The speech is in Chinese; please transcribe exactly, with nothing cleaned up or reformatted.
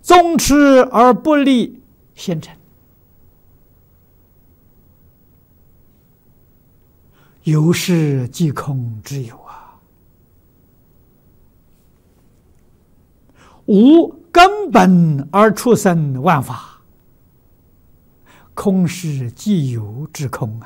纵持而不立，现成。有事即空之有啊，无根本而出生万法，空是既有之空啊。